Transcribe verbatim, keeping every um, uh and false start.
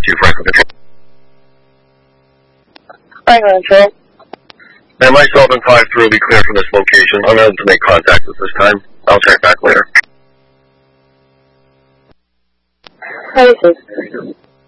two, Franklin Control. Franklin Control. And myself and five three will be clear from this location. Unable to make contact at this time. I'll check back later. Hi, this is